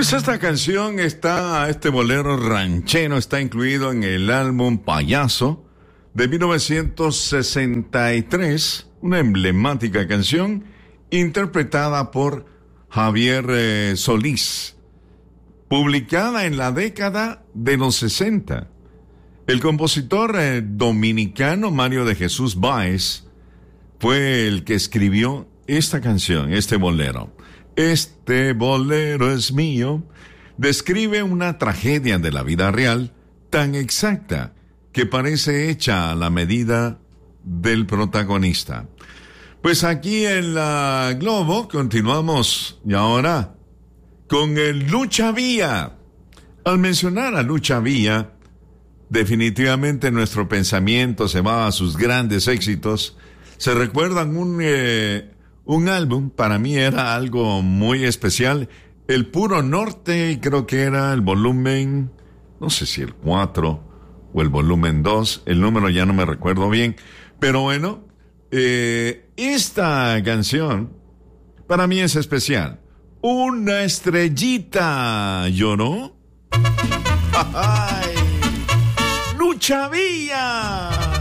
Pues esta canción este bolero ranchero está incluido en el álbum Payaso de 1963, una emblemática canción interpretada por Javier Solís, publicada en la década de los 60. El compositor dominicano Mario de Jesús Báez fue el que escribió esta canción, este bolero. Este bolero es mío. Describe una tragedia de la vida real tan exacta que parece hecha a la medida del protagonista. Pues aquí en la Globo continuamos y ahora con el Lucha Villa. Al mencionar a Lucha Villa, definitivamente nuestro pensamiento se va a sus grandes éxitos. Se recuerdan un álbum, para mí era algo muy especial, El Puro Norte, creo que era el volumen, no sé si el 4 o el volumen 2, el número ya no me recuerdo bien, pero bueno, esta canción para mí es especial. Una estrellita lloró. ¡Ay! ¡Lucha Villa!